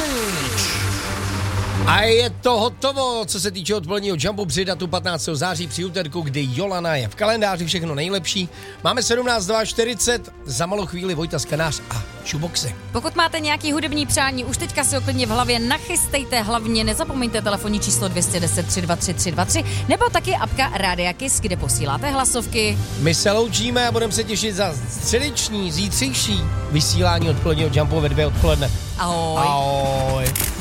A je to hotovo, co se týče odpoledního Jumpu při datu 15. září při úterku, kdy Jolana je v kalendáři, všechno nejlepší. Máme 17:40, za malou chvíli Vojta Skanář a Shoeboxy. Pokud máte nějaký hudební přání, už teďka si ho klidně v hlavě nachystejte, hlavně nezapomeňte telefonní číslo 210 323 323 nebo taky apka Rádia Kiss, kde posíláte hlasovky. My se loučíme a budeme se těšit za středeční, zítřejší vysílání odpoledního Jumpu ve 2 odpoledne. Ahoj. Ahoj.